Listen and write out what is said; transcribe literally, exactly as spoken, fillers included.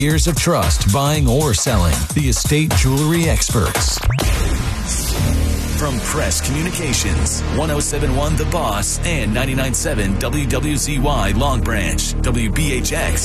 Years of trust buying or selling. The Estate Jewelry Experts. From Press Communications, one oh seven point one The Boss and ninety-nine point seven W W Z Y Long Branch, W B H X.